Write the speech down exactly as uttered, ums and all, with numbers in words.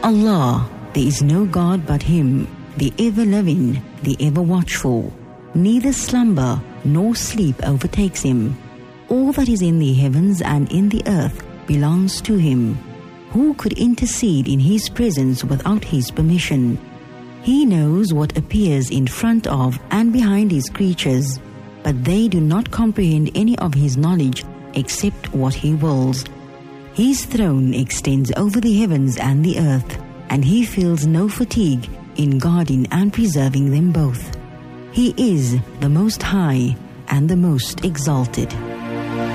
Allah, there is no God but Him, the ever-loving, the ever-watchful. Neither slumber nor sleep overtakes Him. All that is in the heavens and in the earth belongs to Him. Who could intercede in His presence without His permission? He knows what appears in front of and behind His creatures, but they do not comprehend any of His knowledge except what He wills. His throne extends over the heavens and the earth, and He feels no fatigue in guarding and preserving them both. He is the Most High and the Most Exalted.